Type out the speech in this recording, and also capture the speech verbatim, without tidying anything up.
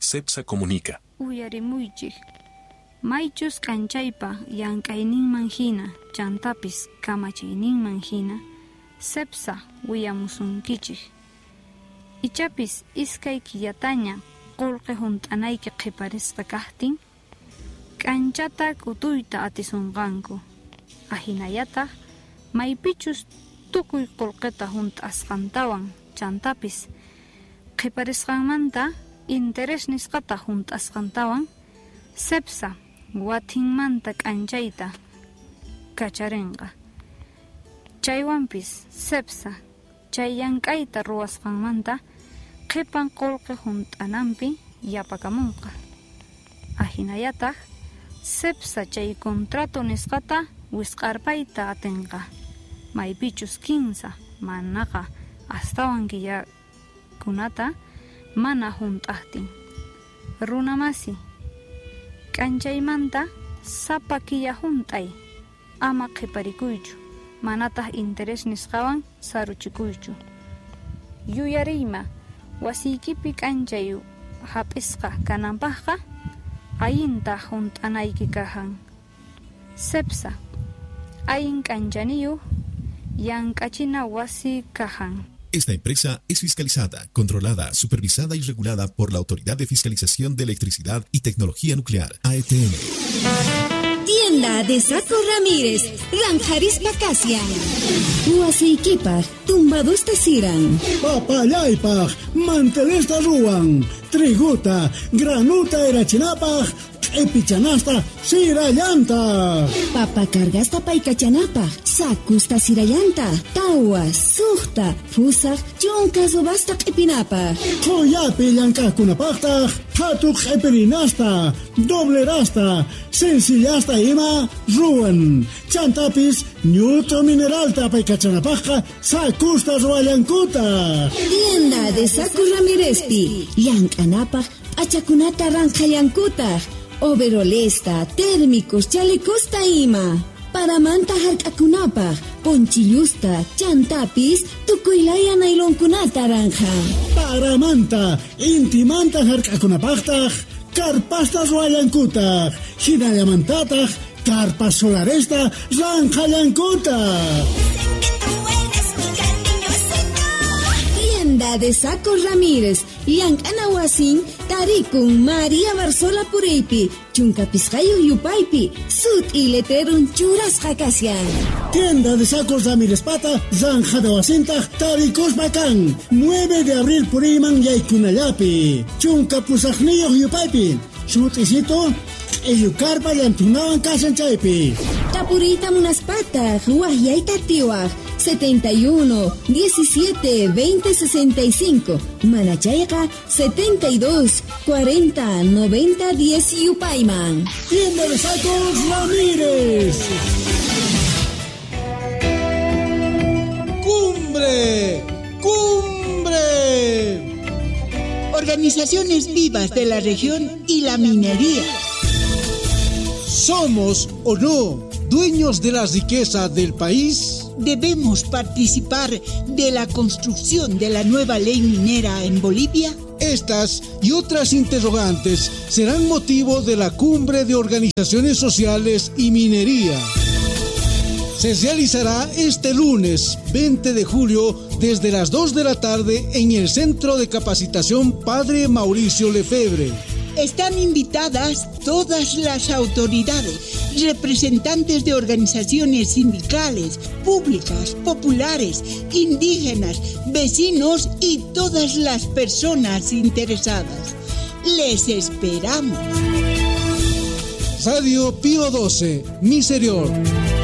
CEPSA comunica. Uyarimuychik. Maychus kanchaypa llank'ayninman hina, chantapis kamachayninman hina, CEPSA wiyamusunkichik. Ichapis iskay killataña qullqi hunt'anayki qiparisqa kaqtin, k'anchata k'utuyta atisunqanku. Ahinallataq maypichus tukuy qullqita hunt'asqantawan chantapis qiparisqanmanta interes nisqata hunt'asqantawan CEPSA wathinmanta k'anchayta kacharinqa. Chaywanpis CEPSA chay llank'ayta ruwasqanmanta qipan qullqi hunt'ananpi yapakamunqa. Ahinallataq CEPSA chay contrato nisqata wisq'arpayta atinqa. Maypichus kinsa manaqa astawan killakunata mana hunt'aqtin. Runamasi, k'anchaymanta sapa killa hunt'ay, ama qiparikuychu, manataq interes nisqawan saruchikuychu. Yuyariyma, wasiykipi k'anchay hap'isqa kananpaqqa, ayinta hunt'anayki kahan. CEPSA, ayin k'anchaniyuq llank'achina wasi kahan. Esta empresa es fiscalizada, controlada, supervisada y regulada por la Autoridad de Fiscalización de Electricidad y Tecnología Nuclear, A E T N. Tienda de Saco Ramírez, Ranjaris Pacasia. Huaseikipa, tumbados tasiran. Papayaypa, mantelesta ruan, triguta, granuta erachinapa, epichanasta, sirayanta. Papa cargasta paikachanapa, sakusta sirayanta, tawa, suhta, fusa, chunkazo basta epinapa. Koyapi llankakunapaqta, hatuk epirinasta, doblerasta, sencillasta ima, ruan. Chantapis, neutro mineralta paikachanapaqqa, sakusta ruallankuta. Tienda de Saco Ramírezpi, llankanapa, achakunata ranjayankuta. Overolesta, térmicos, chalecosta ima. Paramanta harkakunapa, ponchillusta, chantapis, tukuylaya nailonkunata ranja. Paramanta, intimanta harkakunapaqta, carpasta ruallankuta. Hinallamantata, carpas solaresta, ranjallankuta. Tienda de Saco Ramírez, Llank'anawasin, Tarikun María Barzola Pureypi, Chunkapisqayo Yupaypi, Sut y Leterun Churasqa Kasyan. Tienda de Sacos Ramírez Pata, Zanjadawasinta, Tarikos Bacán, nueve de abril Puriman Yaykunallapi, Chunkapusaqniyo Yupaypi, Sutisito, Eyukarpa Yantunawan Kasanchaypi. Tapurita Munaspata, Huahyayta Tiwaj, setenta y uno, diecisiete, veinte, sesenta y cinco. Manachayqa, setenta y dos, cuarenta, noventa, diez Yupayman. Tienda de Sacos Ramírez. ¡Cumbre! ¡Cumbre! Organizaciones vivas de la región y la minería. ¿Somos o no dueños de la riqueza del país? ¿Debemos participar de la construcción de la nueva ley minera en Bolivia? Estas y otras interrogantes serán motivo de la Cumbre de Organizaciones Sociales y Minería. Se realizará este lunes veinte de julio desde las dos de la tarde en el Centro de Capacitación Padre Mauricio Lefebvre. Están invitadas todas las autoridades, representantes de organizaciones sindicales, públicas, populares, indígenas, vecinos y todas las personas interesadas. Les esperamos. Radio Pío doce, Miserior.